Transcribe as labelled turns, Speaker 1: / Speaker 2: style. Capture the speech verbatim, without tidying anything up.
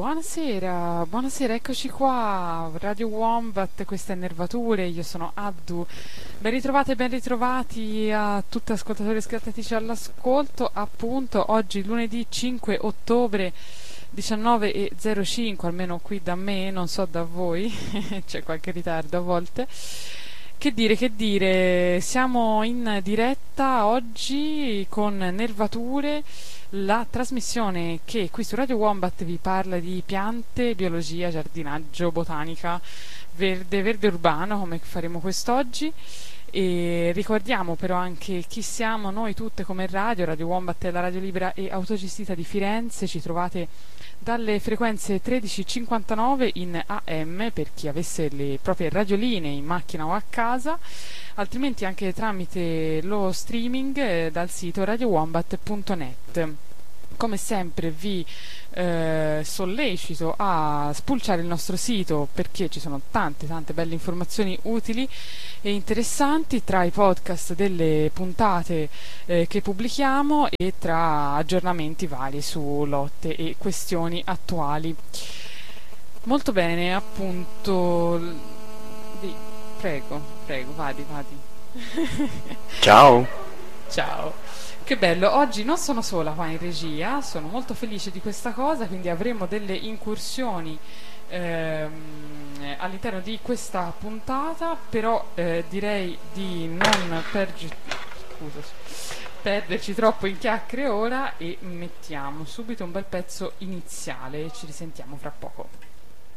Speaker 1: Buonasera, buonasera, eccoci qua, Radio Wombat, queste Nervature, io sono Addu, ben ritrovate, ben ritrovati a tutti ascoltatori e ascoltatrici all'ascolto, appunto, oggi lunedì cinque ottobre diciannove e zero cinque, almeno qui da me, non so da voi, c'è qualche ritardo a volte. Che dire, che dire, siamo in diretta oggi con Nervature, la trasmissione che qui su Radio Wombat vi parla di piante, biologia, giardinaggio, botanica, verde, verde urbano, come faremo quest'oggi. E ricordiamo però anche chi siamo noi tutte come radio. Radio Wombat è la radio libera e autogestita di Firenze, ci trovate dalle frequenze tredici cinquantanove in A M per chi avesse le proprie radioline in macchina o a casa, altrimenti anche tramite lo streaming eh, dal sito radio wombat punto net. Come sempre vi eh, sollecito a spulciare il nostro sito perché ci sono tante tante belle informazioni utili e interessanti tra i podcast delle puntate eh, che pubblichiamo e tra aggiornamenti vari su lotte e questioni attuali. Molto bene, appunto. Di, prego, prego, vadi, vadi.
Speaker 2: Ciao.
Speaker 1: Ciao. Che bello, oggi non sono sola qua in regia, sono molto felice di questa cosa, quindi avremo delle incursioni ehm, all'interno di questa puntata, però eh, direi di non pergi- scusa, perderci troppo in chiacchiere ora e mettiamo subito un bel pezzo iniziale, ci risentiamo fra poco.